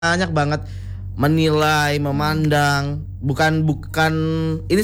banyak banget menilai, memandang, bukan ini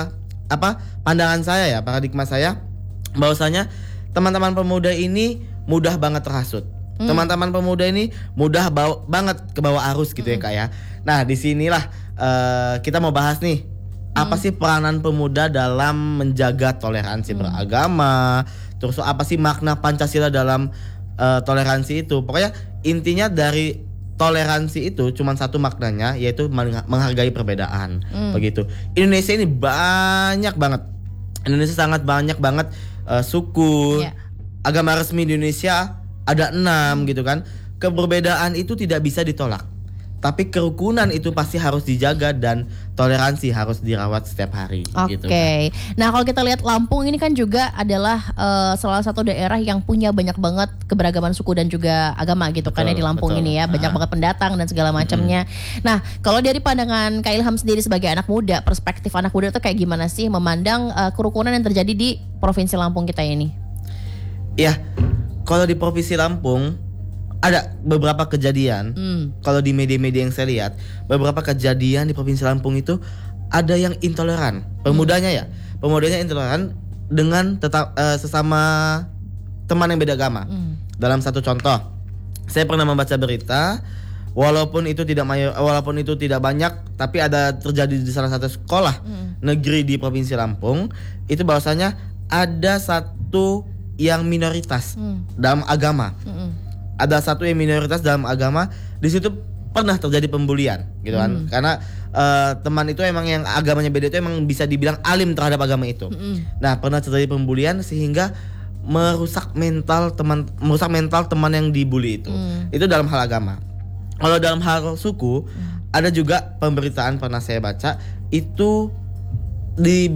pandangan saya ya, paradigma saya bahwasanya teman-teman pemuda ini mudah banget terhasut. Teman-teman pemuda ini mudah banget ke bawah arus gitu ya Kak ya. Nah, disinilah kita mau bahas nih, apa sih peranan pemuda dalam menjaga toleransi beragama, terus apa sih makna Pancasila dalam toleransi itu. Pokoknya intinya dari toleransi itu cuma satu maknanya, yaitu menghargai perbedaan. Begitu. Indonesia ini banyak banget. Indonesia sangat banyak banget suku. Agama resmi di Indonesia ada 6 gitu kan. Keberbedaan itu tidak bisa ditolak, tapi kerukunan itu pasti harus dijaga dan toleransi harus dirawat setiap hari. Gitu kan. Nah kalau kita lihat Lampung ini kan juga adalah salah satu daerah yang punya banyak banget keberagaman suku dan juga agama gitu kan ya di Lampung ini ya. Banyak banget pendatang dan segala macamnya. Nah kalau dari pandangan Kak Ilham sendiri sebagai anak muda, perspektif anak muda itu kayak gimana sih memandang kerukunan yang terjadi di Provinsi Lampung kita ini? Ya, kalau di Provinsi Lampung ada beberapa kejadian. Kalau di media-media yang saya lihat, beberapa kejadian di Provinsi Lampung itu ada yang intoleran. Pemudanya intoleran dengan sesama teman yang beda agama. Dalam satu contoh, saya pernah membaca berita, walaupun itu tidak banyak, tapi ada terjadi di salah satu sekolah negeri di Provinsi Lampung, itu bahwasanya ada satu yang minoritas dalam agama. Ada satu yang minoritas dalam agama, di situ pernah terjadi pembulian gitu kan. Karena teman itu emang yang agamanya beda itu emang bisa dibilang alim terhadap agama itu. Nah, pernah terjadi pembulian sehingga merusak mental teman yang dibully itu. Itu dalam hal agama. Kalau dalam hal suku, ada juga pemberitaan pernah saya baca itu di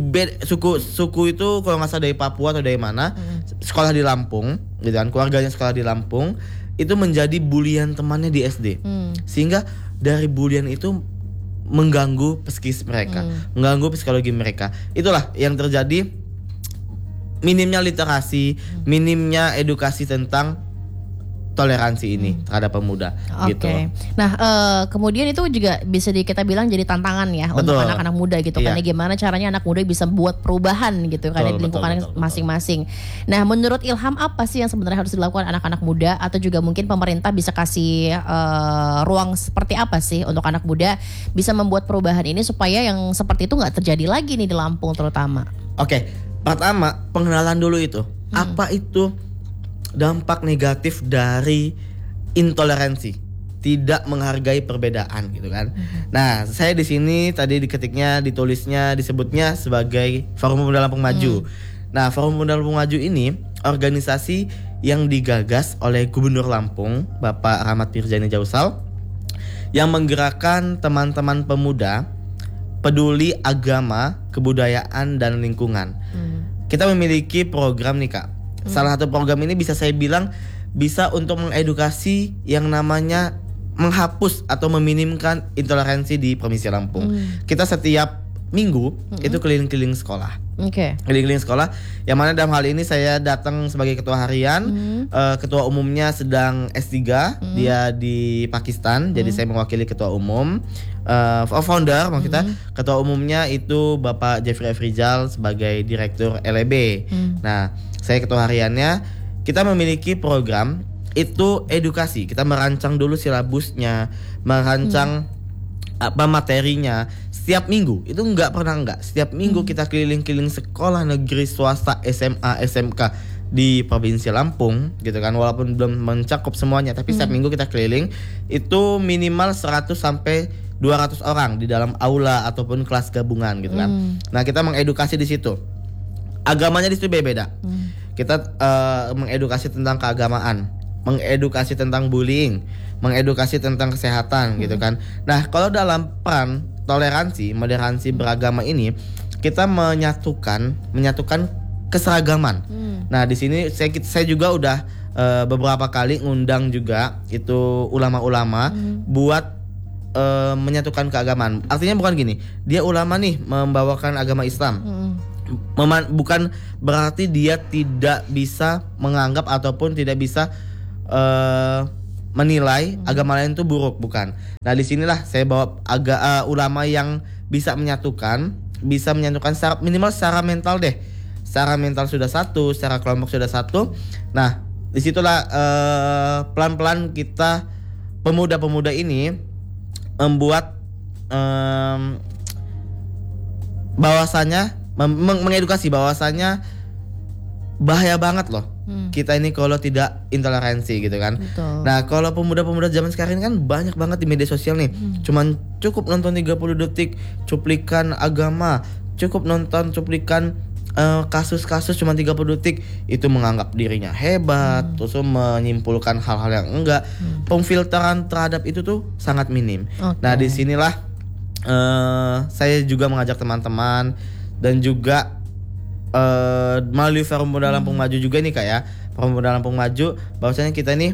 suku itu kalau nggak salah dari Papua atau dari mana, sekolah di Lampung gitu kan, keluarganya sekolah di Lampung, itu menjadi bulian temannya di SD. Sehingga dari bulian itu mengganggu psikis mereka, mengganggu psikologi mereka. Itulah yang terjadi, minimnya literasi, minimnya edukasi tentang toleransi ini terhadap pemuda gitu. Nah, kemudian itu juga bisa kita bilang jadi tantangan ya untuk anak-anak muda gitu kan. Gimana caranya anak muda bisa buat perubahan gitu kan di lingkungan masing-masing. Nah, menurut Ilham apa sih yang sebenarnya harus dilakukan anak-anak muda, atau juga mungkin pemerintah bisa kasih ruang seperti apa sih untuk anak muda bisa membuat perubahan ini supaya yang seperti itu nggak terjadi lagi nih di Lampung terutama? Pertama pengenalan dulu itu. Apa itu dampak negatif dari intoleransi, tidak menghargai perbedaan gitu kan. Nah, saya di sini tadi disebutnya sebagai Forum Pemuda Lampung Maju. Nah, Forum Pemuda Lampung Maju ini organisasi yang digagas oleh Gubernur Lampung, Bapak Rahmat Firjani Jausal, yang menggerakkan teman-teman pemuda peduli agama, kebudayaan, dan lingkungan. Kita memiliki program nih Kak. Salah satu program ini bisa saya bilang bisa untuk mengedukasi yang namanya menghapus atau meminimkan intoleransi di Provinsi Lampung. Kita setiap minggu itu keliling-keliling sekolah. Keliling-keliling sekolah, yang mana dalam hal ini saya datang sebagai ketua harian. Ketua umumnya sedang S3, dia di Pakistan, jadi saya mewakili ketua umum. Founder maksudnya, ketua umumnya itu Bapak Jeffrey F. Rizal sebagai direktur LEB. Nah, saya ketua hariannya. Kita memiliki program itu edukasi. Kita merancang dulu silabusnya, merancang materinya. Setiap minggu, itu setiap minggu kita keliling-keliling sekolah negeri, swasta, SMA, SMK di Provinsi Lampung gitu kan. Walaupun belum mencakup semuanya, tapi setiap minggu kita keliling. Itu minimal 100 sampai 200 orang di dalam aula ataupun kelas gabungan gitu kan. Nah, kita mengedukasi di situ. Agamanya di situ beda-beda. Kita mengedukasi tentang keagamaan, mengedukasi tentang bullying, mengedukasi tentang kesehatan gitu kan. Nah, kalau dalam peran toleransi, moderasi beragama ini, kita menyatukan keseragaman. Nah, di sini saya juga udah beberapa kali ngundang juga itu ulama-ulama buat menyatukan keagamaan. Artinya bukan gini, dia ulama nih membawakan agama Islam. Bukan berarti dia tidak bisa menganggap ataupun tidak bisa menilai agama lain itu buruk, bukan. Nah disinilah saya bawa ulama yang bisa menyatukan secara minimal secara mental deh. Secara mental sudah satu, secara kelompok sudah satu. Nah disitulah pelan-pelan kita pemuda-pemuda ini membuat bahwasanya mengedukasi bahwasanya bahaya banget loh kita ini kalau tidak intoleransi gitu kan. Betul. Nah kalau pemuda-pemuda zaman sekarang ini kan banyak banget di media sosial nih, cuman cukup nonton 30 detik cuplikan agama, cukup nonton cuplikan kasus-kasus cuma 30 detik itu menganggap dirinya hebat, terus menyimpulkan hal-hal yang enggak. Pemfilteran terhadap itu tuh sangat minim. Nah disinilah saya juga mengajak teman-teman dan juga melalui Forum Pemuda Lampung Maju juga nih Kak ya, Forum Pemuda Lampung Maju, bahwasanya kita ini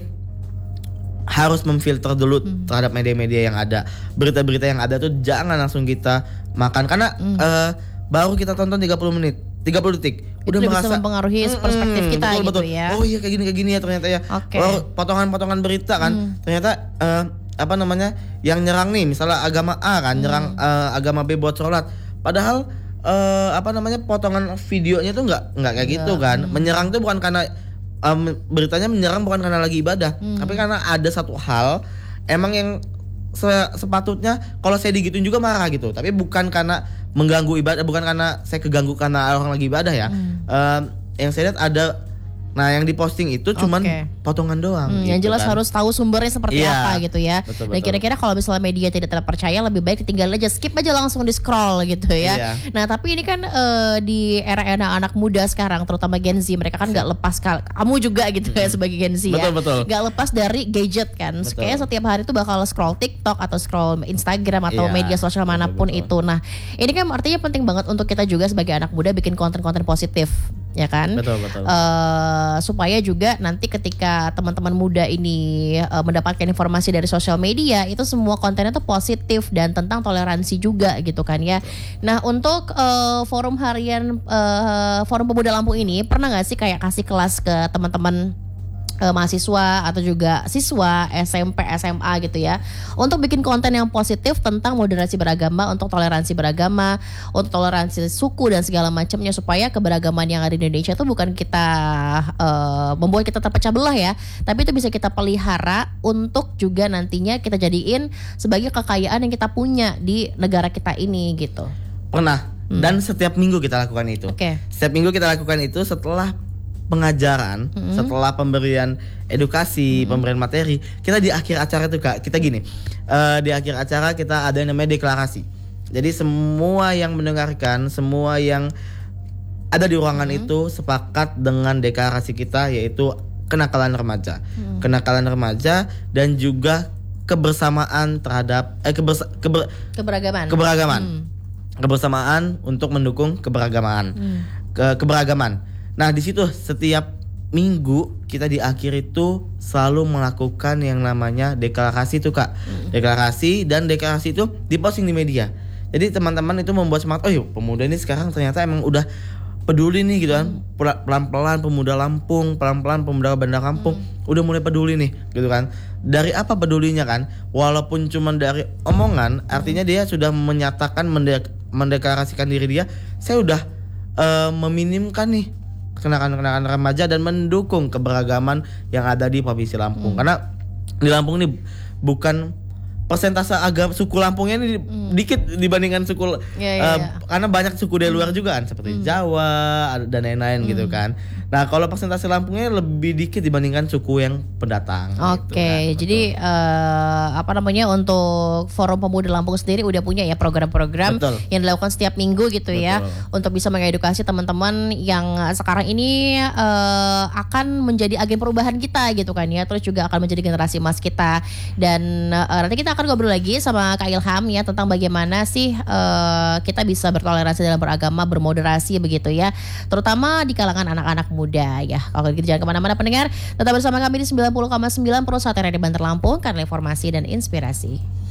harus memfilter dulu terhadap media-media yang ada, berita-berita yang ada tuh jangan langsung kita makan karena baru kita tonton 30 detik udah merasa bisa mempengaruhi perspektif kita betul. ya. Oh iya kayak gini ya ternyata ya. Potongan-potongan berita kan ternyata yang nyerang nih misalnya agama A kan, nyerang agama B buat sholat, padahal potongan videonya tuh nggak kayak gitu kan. Menyerang tuh bukan karena beritanya menyerang bukan karena lagi ibadah, tapi karena ada satu hal emang yang sepatutnya kalau saya digituin juga marah gitu, tapi bukan karena mengganggu ibadah, bukan karena saya keganggu karena orang lagi ibadah ya. Yang saya lihat ada yang diposting itu cuman potongan doang. Gitu yang jelas kan. Harus tahu sumbernya seperti apa gitu ya. Betul. Dan kira-kira kalau misalnya media tidak terpercaya lebih baik tinggal aja skip aja langsung di scroll gitu ya. Nah tapi ini kan di era anak muda sekarang terutama Gen Z, mereka kan nggak lepas kamu juga gitu ya sebagai Gen Z ya. Nggak lepas dari gadget kan. Kayaknya setiap hari itu bakal scroll TikTok atau scroll Instagram atau media sosial manapun itu. Nah ini kan artinya penting banget untuk kita juga sebagai anak muda bikin konten-konten positif ya kan. Betul. Supaya juga nanti ketika teman-teman muda ini mendapatkan informasi dari sosial media itu semua kontennya tuh positif dan tentang toleransi juga gitu kan ya. Nah untuk forum harian Forum Pemuda Lampung ini pernah nggak sih kayak kasih kelas ke teman-teman mahasiswa atau juga siswa SMP, SMA gitu ya, untuk bikin konten yang positif tentang moderasi beragama, untuk toleransi beragama, untuk toleransi suku dan segala macamnya, supaya keberagaman yang ada di Indonesia itu bukan kita membuat kita terpecah belah ya, tapi itu bisa kita pelihara untuk juga nantinya kita jadiin sebagai kekayaan yang kita punya di negara kita ini gitu. Pernah. Dan setiap minggu kita lakukan itu. Setiap minggu kita lakukan itu setelah pengajaran, setelah pemberian edukasi, pemberian materi, kita di akhir acara itu Kak, kita gini, di akhir acara kita ada yang namanya deklarasi. Jadi semua yang mendengarkan, semua yang ada di ruangan itu sepakat dengan deklarasi kita, yaitu kenakalan remaja, kenakalan remaja dan juga kebersamaan terhadap keberagaman, kebersamaan untuk mendukung keberagaman, keberagaman. Nah di situ setiap minggu kita di akhir itu selalu melakukan yang namanya deklarasi itu Kak. Deklarasi, dan deklarasi itu diposting di media. Jadi teman-teman itu membuat semangat, pemuda ini sekarang ternyata emang udah peduli nih gitu kan. Pelan-pelan pemuda Lampung, pelan-pelan pemuda Bandar Lampung udah mulai peduli nih gitu kan. Dari apa pedulinya kan? Walaupun cuma dari omongan, artinya dia sudah menyatakan mendeklarasikan diri dia, saya udah meminimkan nih kenakalan remaja dan mendukung keberagaman yang ada di Provinsi Lampung. Karena di Lampung ini bukan persentase agama suku Lampungnya ini dikit dibandingkan suku karena banyak suku dari luar juga kan seperti Jawa dan lain-lain gitu kan. Nah kalau persentase Lampungnya lebih dikit dibandingkan suku yang pendatang. Gitu kan. Jadi untuk Forum Pemuda Lampung sendiri udah punya ya program-program yang dilakukan setiap minggu gitu ya, untuk bisa mengedukasi teman-teman yang sekarang ini akan menjadi agen perubahan kita gitu kan ya, terus juga akan menjadi generasi emas kita. Dan nanti kita akan ngobrol lagi sama Kak Ilham ya tentang bagaimana sih kita bisa bertoleransi dalam beragama, bermoderasi begitu ya, terutama di kalangan anak-anak muda ya. Kalau gitu jangan kemana-mana pendengar, tetap bersama kami di 90,9 Pro Satria di Bandar Lampung karena informasi dan inspirasi.